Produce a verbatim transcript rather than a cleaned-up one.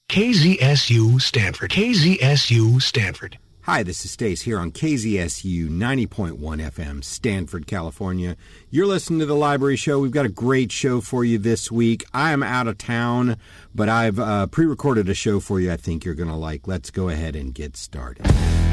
K Z S U Stanford. K Z S U Stanford. Hi, this is Stace here on K Z S U ninety point one F M, Stanford, California. You're listening to The Library Show. We've got a great show for you this week. I am out of town, but I've uh, pre-recorded a show for you I think you're going to like. Let's go ahead and get started.